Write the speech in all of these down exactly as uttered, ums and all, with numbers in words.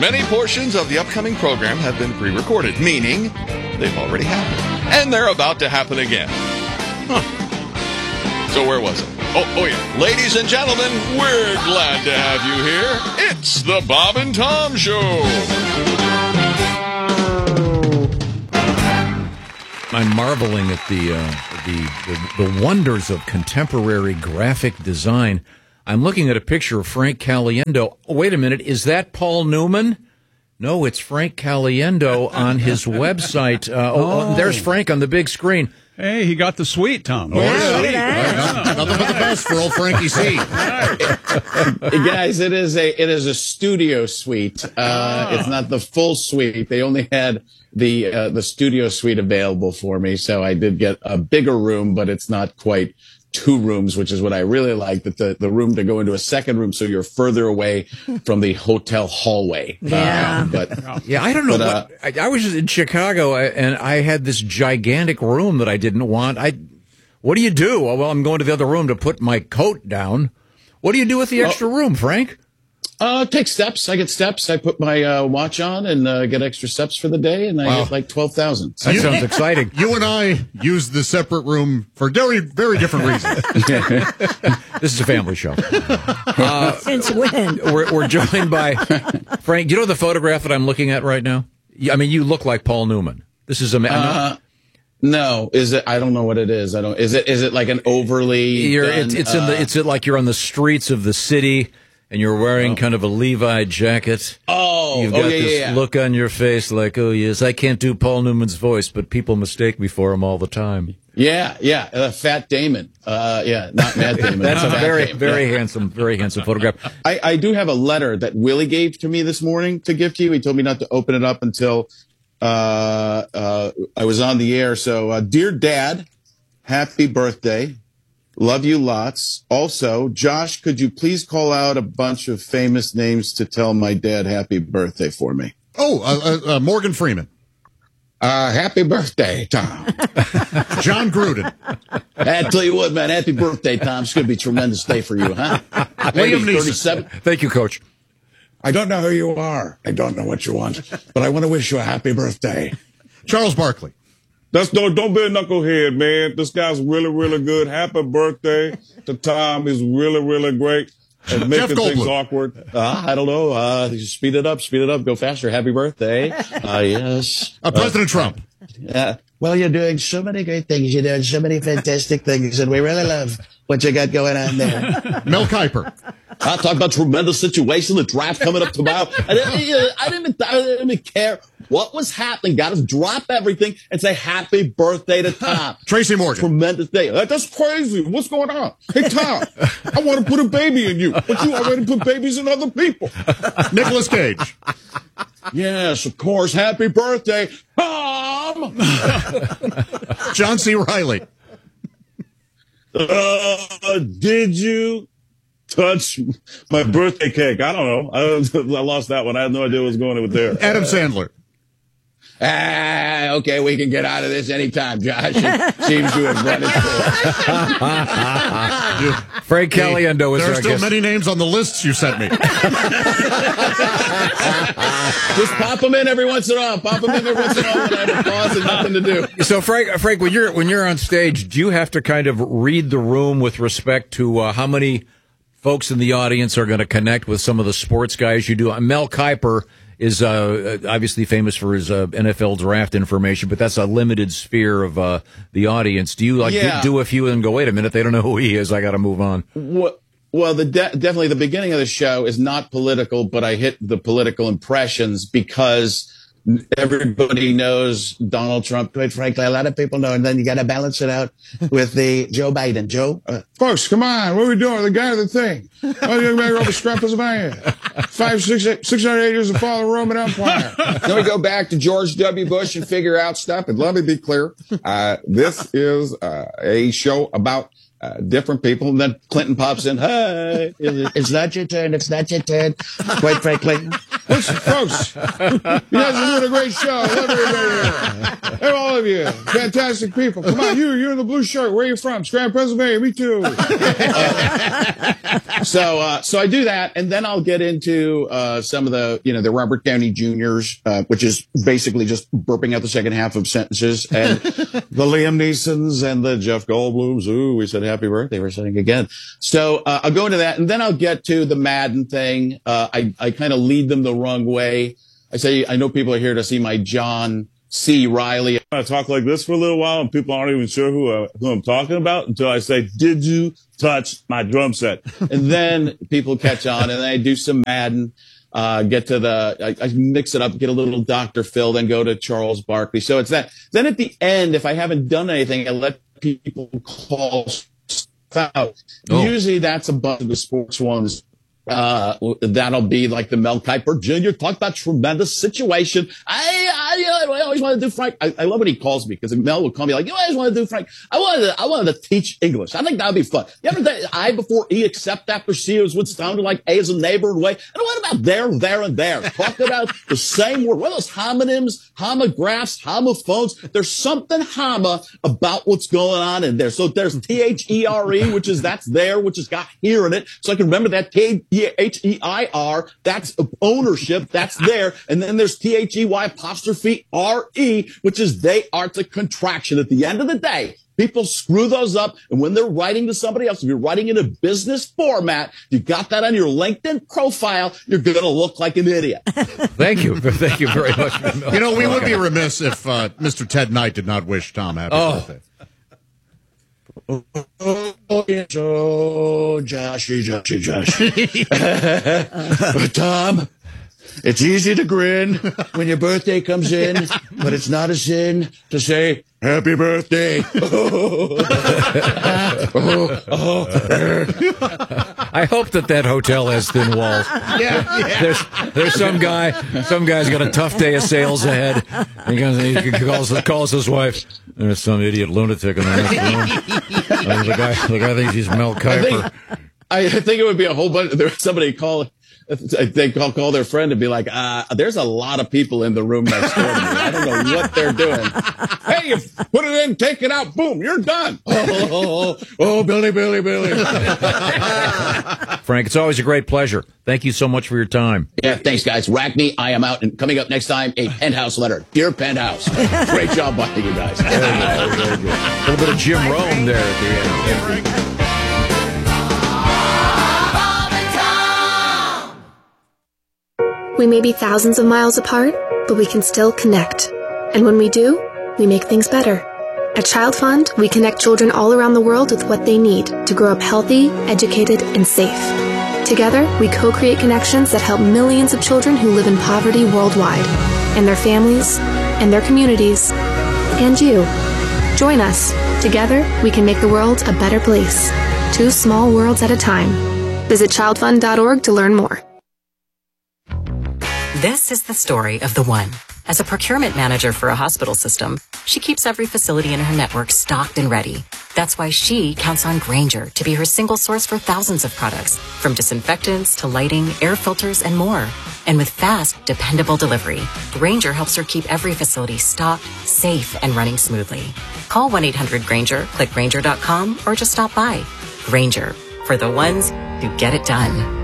Many portions of the upcoming program have been pre-recorded, meaning they've already happened. And they're about to happen again. Huh. So where was it? Oh, oh yeah. Ladies and gentlemen, we're glad to have you here. It's the Bob and Tom Show. I'm marveling at the, uh, the, the the wonders of contemporary graphic design. I'm looking at a picture of Frank Caliendo. Oh, wait a minute, is that Paul Newman? No, it's Frank Caliendo on his website. Uh, oh, oh, there's Frank on the big screen. Hey, he got the suite, Tom. Oh, yeah, look at that. Nothing but the best for old Frankie C. Guys, it is a it is a studio suite. Uh, oh. It's not the full suite. They only had the uh, the studio suite available for me, so I did get a bigger room, but it's not quite two rooms, which is what I really like, that the, the room to go into a second room so you're further away from the hotel hallway. Yeah. Um, but yeah, I don't know. but, uh, what, I, I was in Chicago and I had this gigantic room that I didn't want. I, what do you do? Well, I'm going to the other room to put my coat down. What do you do with the extra oh, room, Frank? Uh, take steps. I get steps. I put my uh, watch on and uh, get extra steps for the day, and I wow. get like twelve thousand. That sounds exciting. You and I use the separate room for very, very different reasons. This is a family show. Uh, Since when? We're, we're joined by Frank. Do you know the photograph that I'm looking at right now? I mean, you look like Paul Newman. This is a man. Uh, no, is it? I don't know what it is. I don't. Is it? Is it like an overly? You're, done, it's it's uh, in the. It's like you're on the streets of the city. And you're wearing oh. kind of a Levi jacket. Oh, You've got oh, yeah, this yeah, yeah. look on your face like, oh, yes, I can't do Paul Newman's voice, but people mistake me for him all the time. Yeah, yeah, uh, Fat Damon. Uh, yeah, not Matt Damon. That's a very, Damon. very yeah. handsome, very handsome photograph. I, I do have a letter that Willie gave to me this morning to give to you. He told me not to open it up until uh, uh, I was on the air. So, uh, dear Dad, happy birthday. Love you lots. Also, Josh, could you please call out a bunch of famous names to tell my dad happy birthday for me? Oh, uh, uh, Morgan Freeman. Uh, happy birthday, Tom. John Gruden. I tell you what, man, happy birthday, Tom. It's going to be a tremendous day for you, huh? Liam Neeson. Thank you, Coach. I don't know who you are. I don't know what you want, but I want to wish you a happy birthday. Charles Barkley. That's don't don't be a knucklehead, man. This guy's really, really good. Happy birthday to Tom. He's really, really great at making things awkward. Uh, I don't know. Uh, speed it up, speed it up, go faster. Happy birthday. Uh, yes. Uh, President uh, Trump. Uh, well, you're doing so many great things. You're doing so many fantastic things, and we really love what you got going on there. Mel Kiper. I talk about tremendous situation, the draft coming up tomorrow. I didn't, I didn't, I didn't even care what was happening. Got to drop everything and say happy birthday to Tom. Tracy Morgan. Tremendous day. That's crazy. What's going on? Hey, Tom, I want to put a baby in you, but you already put babies in other people. Nicolas Cage. Yes, of course. Happy birthday, Tom. John C. Reilly. Uh, did you touch my birthday cake? I don't know. I, I lost that one. I had no idea what was going on with there. Adam Sandler. Ah, okay, we can get out of this anytime, Josh. It seems to have run its course. Frank Caliendo is There are our still guest. many names on the lists you sent me. Just pop them in every once in a while. Pop them in every once in a while when I have a pause and nothing to do. So, Frank, Frank, when you're when you're on stage, do you have to kind of read the room with respect to uh, how many folks in the audience are going to connect with some of the sports guys you do? Uh, Mel Kiper is uh, obviously famous for his uh, N F L draft information, but that's a limited sphere of uh, the audience. Do you like Yeah. do, do a few and go, wait a minute, they don't know who he is, I got to move on? What? Well, the de- definitely the beginning of the show is not political, but I hit the political impressions because everybody knows Donald Trump. Quite frankly, a lot of people know, and then you got to balance it out with the Joe Biden. Joe, uh, Folks, come on. What are we doing? The guy of the thing. Oh, you're going to over scrap Pennsylvania. Five, six, eight, six hundred eight years of fall of the Roman Empire. Then we go back to George W. Bush and figure out stuff. And let me be clear. Uh, this is uh, a show about uh, different people. and then Clinton pops in. Hey, it's not your turn. It's not your turn. Quite frankly, Listen, folks, you guys are doing a great show. I love everybody here. Hey, all of you, fantastic people. Come on, you, you're in the blue shirt. Where are you from? Scranton, Pennsylvania. Me too. Uh, so, uh, so I do that, and then I'll get into uh, some of the, you know, the Robert Downey Juniors, uh, which is basically just burping out the second half of sentences, and the Liam Neesons and the Jeff Goldblums. Ooh, we said happy birthday. We're saying again. So uh, I'll go into that, and then I'll get to the Madden thing. Uh, I I kind of lead them the wrong way. I say I know people are here to see my John C. Riley. I talk like this for a little while, and people aren't even sure who, uh, who I'm talking about until I say, "Did you touch my drum set?" And then people catch on, and then I do some Madden. Uh, get to the, I, I mix it up, get a little Doctor Phil, then go to Charles Barkley. So it's that. Then at the end, if I haven't done anything, I let people call stuff out. Oh. Usually that's a bunch of the sports ones. Uh, that'll be like the Mel Kiper Junior Talk about tremendous situation. I, I, I always wanted to do Frank. I, I love when he calls me because Mel will call me like, you know, I always wanted to do Frank. I wanted to, I wanted to teach English. I think that would be fun. You ever done I before E except after C was what sounded like A as a neighbor way? And what about there, there, and there? Talk about the same word. What are those homonyms, homographs, homophones? There's something homo about what's going on in there. So there's T H E R E, which is that's there, which has got here in it. So I can remember that T H E I R, that's ownership, that's there. And then there's T H E Y apostrophe R E, which is they are. It's a contraction. At the end of the day, people screw those up. And when they're writing to somebody else, if you're writing in a business format, you got that on your LinkedIn profile, you're going to look like an idiot. Thank you. Thank you very much. You know, we would be remiss if uh, Mister Ted Knight did not wish Tom happy oh. birthday. Oh, oh, yes. Oh, Joshy, Joshy, Joshy. But Tom, it's easy to grin when your birthday comes in, but it's not a sin to say, happy birthday. Oh, oh, oh. I hope that that hotel has thin walls. Yeah, yeah. There's, there's some guy, some guy's got a tough day of sales ahead. He, goes, he calls, calls his wife. There's some idiot lunatic in the next room. Uh, the guy, the guy thinks he's Mel Kiper. I think, I think it would be a whole bunch. There's somebody call. They call, call their friend and be like, uh, there's a lot of people in the room next door to me. I don't know what they're doing. Hey, you put it in, take it out, boom, you're done. Oh, oh, oh, oh, oh Billy, Billy, Billy. Frank, it's always a great pleasure. Thank you so much for your time. Yeah, thanks, guys. Rackney, I am out. And coming up next time, a Penthouse letter. Dear Penthouse. Great job by you guys. Very good, very good. A little bit of Jim Rome there at the end. We may be thousands of miles apart, but we can still connect. And when we do, we make things better. At Child Fund, we connect children all around the world with what they need to grow up healthy, educated, and safe. Together, we co-create connections that help millions of children who live in poverty worldwide, and their families, and their communities, and you. Join us. Together, we can make the world a better place. Two small worlds at a time. Visit child fund dot org to learn more. This is the story of the one. As a procurement manager for a hospital system, she keeps every facility in her network stocked and ready. That's why she counts on Grainger to be her single source for thousands of products, from disinfectants to lighting, air filters, and more. And with fast, dependable delivery, Grainger helps her keep every facility stocked, safe, and running smoothly. Call one eight hundred Grainger, click Grainger dot com, or just stop by. Grainger, for the ones who get it done.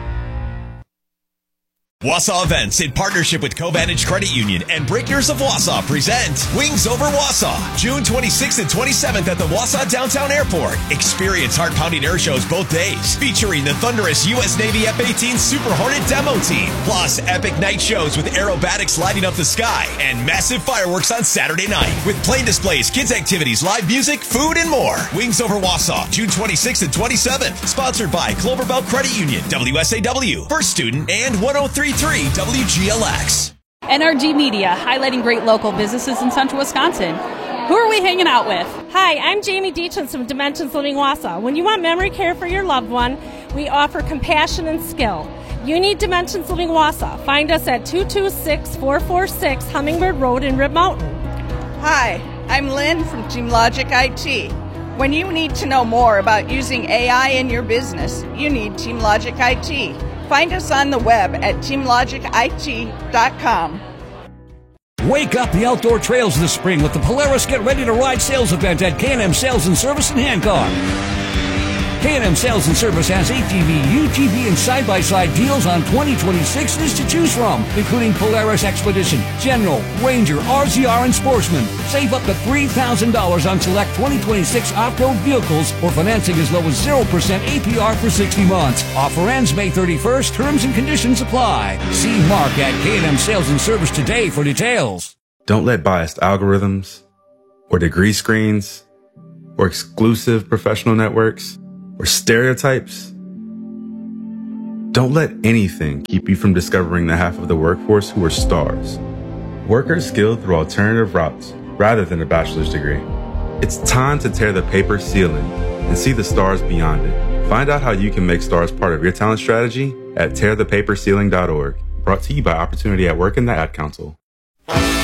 Wausau Events, in partnership with Covantage Credit Union and Breakers of Wausau, present Wings Over Wausau, June twenty-sixth and twenty-seventh at the Wausau Downtown Airport. Experience heart-pounding air shows both days, featuring the thunderous U S Navy F eighteen Super Hornet demo team, plus epic night shows with aerobatics lighting up the sky, and massive fireworks on Saturday night, with plane displays, kids activities, live music, food, and more. Wings Over Wausau, June twenty-sixth and twenty-seventh, sponsored by Cloverbelt Credit Union, W S A W, First Student, and one oh three point three W G L X. N R G Media, highlighting great local businesses in central Wisconsin. Who are we hanging out with? Hi, I'm Jamie Deachens from Dimensions Living Wausau. When you want memory care for your loved one, we offer compassion and skill. You need Dimensions Living Wausau. Find us at two two six, four four six Hummingbird Road in Rib Mountain. Hi, I'm Lynn from TeamLogic I T. When you need to know more about using A I in your business, you need TeamLogic I T. Find us on the web at team logic I T dot com. Wake up the outdoor trails this spring with the Polaris Get Ready to Ride sales event at K and M Sales and Service in Hancock. K and M Sales and Service has A T V, U T V, and side-by-side deals on twenty twenty-sixes to choose from, including Polaris Expedition, General, Ranger, R Z R, and Sportsman. Save up to three thousand dollars on select twenty twenty-six off-road vehicles or financing as low as zero percent A P R for sixty months. Offer ends May thirty-first. Terms and conditions apply. See Mark at K and M Sales and Service today for details. Don't let biased algorithms or degree screens or exclusive professional networks or stereotypes. Don't let anything keep you from discovering the half of the workforce who are stars. Workers skilled through alternative routes rather than a bachelor's degree. It's time to tear the paper ceiling and see the stars beyond it. Find out how you can make stars part of your talent strategy at tear the paper ceiling dot org. Brought to you by Opportunity at Work and the Ad Council.